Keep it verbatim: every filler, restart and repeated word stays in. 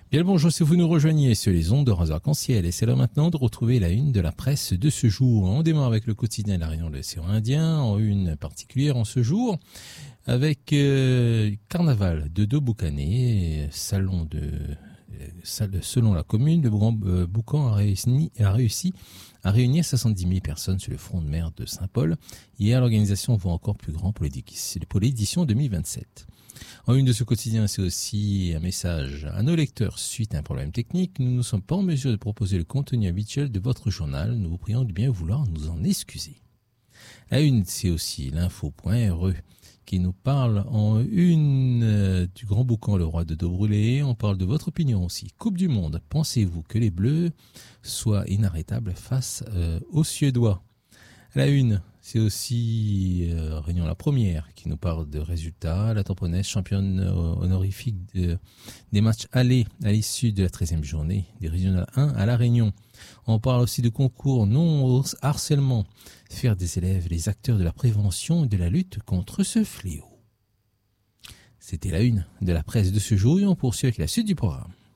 Bien le bonjour si vous nous rejoignez sur les ondes de Radio Arc-en-Ciel et c'est l'heure maintenant de retrouver la une de la presse de ce jour. On démarre avec le quotidien de la Réunion de l'océan Indien, en une particulière en ce jour, avec euh, carnaval de Doboukané, salon de euh, selon la commune, le Grand euh, Boucan a réussi, a réussi à réunir soixante-dix mille personnes sur le front de mer de Saint-Paul. Hier, l'organisation voit encore plus grand pour l'édition deux mille vingt-sept. En une de ce quotidien, c'est aussi un message à nos lecteurs. Suite à un problème technique, nous ne sommes pas en mesure de proposer le contenu habituel de votre journal. Nous vous prions de bien vouloir nous en excuser. À une, c'est aussi l'info.re qui nous parle en une euh, du Grand Boucan, le roi de dos brûlé. On parle de votre opinion aussi. Coupe du Monde, pensez-vous que les Bleus soient inarrêtables face euh, aux Suédois? À la une, c'est aussi euh, Réunion la première qui nous parle de résultats. La Tamponnaise, championne honorifique de, des matchs allés à l'issue de la treizième journée des Régionales un à La Réunion. On parle aussi de concours non harcèlement, faire des élèves les acteurs de la prévention et de la lutte contre ce fléau. C'était la une de la presse de ce jour et on poursuit avec la suite du programme.